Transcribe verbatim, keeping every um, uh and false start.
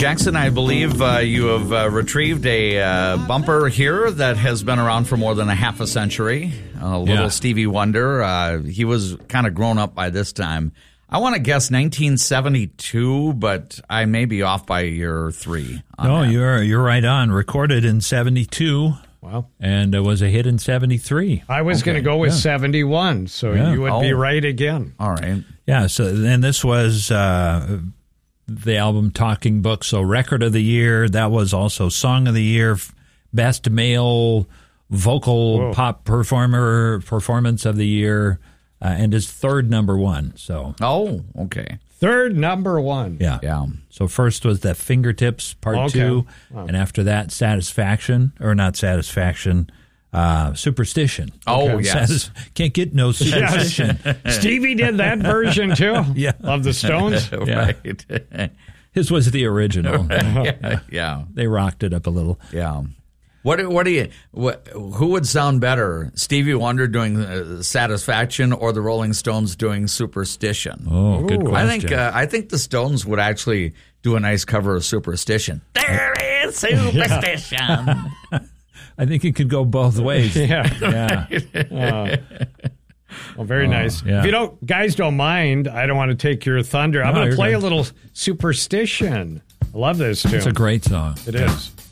Jackson, I believe uh, you have uh, retrieved a uh, bumper here that has been around for more than a half a century. A little Yeah. Stevie Wonder. Uh, he was kind of grown up by this time. I want to guess nineteen seventy-two, but I may be off by year three. on No, that. you're you're right on. Recorded in seventy-two. Wow. And it was a hit in seventy-three. I was going to go with yeah. seventy-one, so Yeah. you would be Oh. right again. All right. Yeah, so and this was uh, the album Talking Book. So record of the year. That was also song of the year, best male vocal Whoa. pop performer performance of the year, uh, and his third number one. So Oh, okay. Third number one. yeah, Yeah. So first was the Fingertips Part Okay. Two, Wow. and after that, Satisfaction or not Satisfaction, uh, Superstition. Oh, Okay. yes. Satis- can't get no superstition. Stevie did that version too. Yeah. Of the Stones. Yeah. Right. His was the original. yeah. Yeah. They rocked it up a little. Yeah. What what do you what, who would sound better, Stevie Wonder doing uh, Satisfaction or the Rolling Stones doing Superstition? Oh, good Ooh. question. I think uh, I think the Stones would actually do a nice cover of Superstition. There is superstition. I think it could go both ways. Yeah. Yeah. Well, very nice. yeah. If you don't, guys don't mind, I don't want to take your thunder. I'm No, going to you're play good. a little Superstition. I love this tune. It's a great song. It is.